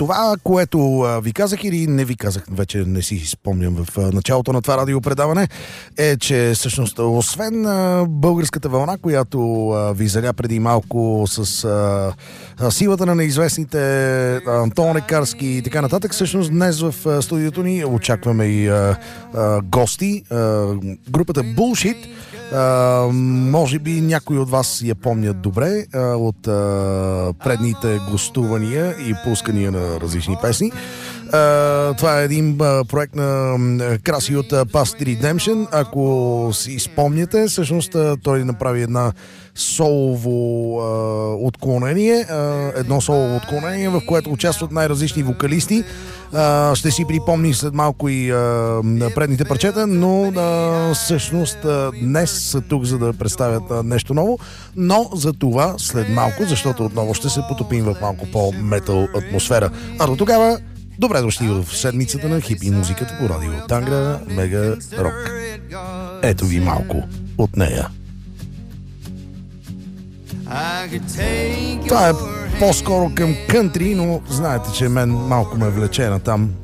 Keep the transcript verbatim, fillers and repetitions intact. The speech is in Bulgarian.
това, което а, ви казах или не ви казах, вече не си спомням в а, началото на това радиопредаване, е, че всъщност, освен а, българската вълна, която а, ви заля преди малко с а, а, силата на неизвестните, Антон Лекарски и така нататък, всъщност днес в а, студиото ни очакваме и а, а, гости. А, групата Bullshit. Uh, може би някои от вас я помнят добре uh, от uh, предните гостувания и пускания на различни песни. Uh, това е един uh, проект на uh, Краси от uh, Past Redemption. Ако си спомняте, всъщност uh, той направи една солово uh, отклонение, uh, едно солово отклонение, в което участват най-различни вокалисти. Uh, ще си припомни след малко и uh, предните парчета, но uh, всъщност uh, днес са тук, за да представят uh, нещо ново, но за това след малко, защото отново ще се потопим в малко по-метал атмосфера. А до тогава, добре дошли в седмицата на хипи музиката по радио Тангра Мега Рок. Ето ви малко от нея. Това е по-скоро към кънтри, но знаете, че мен малко ме влече на там.